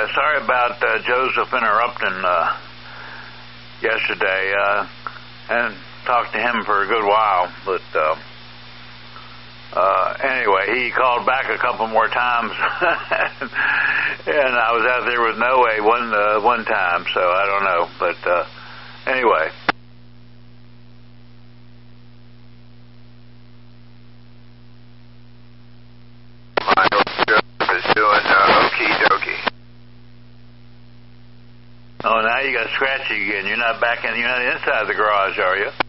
Sorry about Joseph interrupting yesterday. And talked to him for a good while, but anyway, he called back a couple more times, and I was out there with Noe one time, so I don't know. But anyway. I hope Joseph is doing okie dokie. Oh, now you got scratchy again. You're not inside the garage, are you?